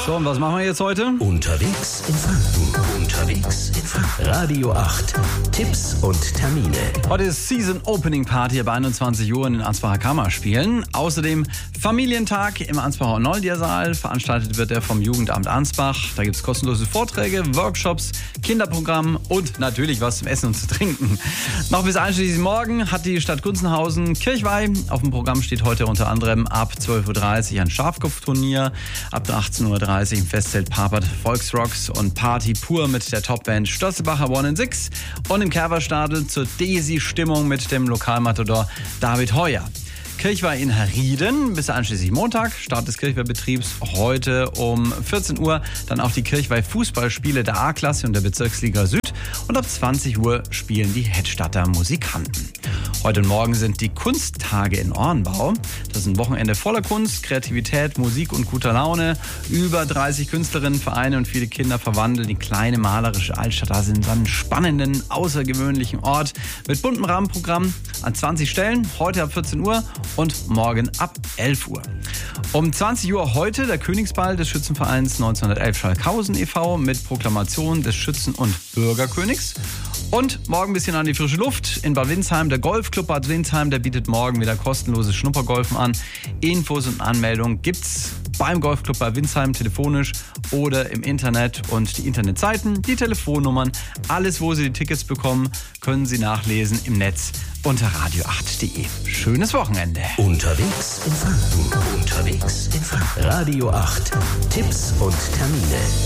So, und was machen wir jetzt heute? Unterwegs in Franken. Unterwegs in Franken. Radio 8. Tipps und Termine. Heute ist Season Opening Party bei 21 Uhr in den Ansbacher Kammerspielen. Außerdem Familientag im Ansbacher Noldiersaal. Veranstaltet wird er vom Jugendamt Ansbach. Da gibt es kostenlose Vorträge, Workshops, Kinderprogramm und natürlich was zum Essen und zu trinken. Noch bis einschließlich morgen hat die Stadt Gunzenhausen Kirchweih. Auf dem Programm steht heute unter anderem ab 12.30 Uhr ein Schafkopfturnier, ab 18.30 Uhr im Festzelt Papert Volksrocks und Party pur mit der Topband Stosselbacher 1&6 und im Kerberstadel zur Desi-Stimmung mit dem Lokalmatador David Heuer. Kirchweih in Herrieden bis einschließlich Montag, Start des Kirchweihbetriebs heute um 14 Uhr, dann auch die Kirchweih-Fußballspiele der A-Klasse und der Bezirksliga Süd und ab 20 Uhr spielen die Hedstadter Musikanten. Heute und morgen sind die Kunsttage in Ornbau. Das ist ein Wochenende voller Kunst, Kreativität, Musik und guter Laune. Über 30 Künstlerinnen, Vereine und viele Kinder verwandeln die kleine malerische Altstadt in so einen spannenden, außergewöhnlichen Ort mit buntem Rahmenprogramm an 20 Stellen, heute ab 14 Uhr und morgen ab 11 Uhr. Um 20 Uhr heute der Königsball des Schützenvereins 1911 Schalkhausen e.V. mit Proklamation des Schützen- und Bürgerkönigs. Und morgen ein bisschen an die frische Luft. In Bad Windsheim, der Golfclub Bad Windsheim, der bietet morgen wieder kostenloses Schnuppergolfen an. Infos und Anmeldungen gibt's beim Golfclub Bad Windsheim telefonisch oder im Internet. Und die Internetseiten, die Telefonnummern, alles, wo Sie die Tickets bekommen, können Sie nachlesen im Netz unter radio8.de. Schönes Wochenende. Unterwegs in Franken. Unterwegs in Franken. Radio 8. Tipps und Termine.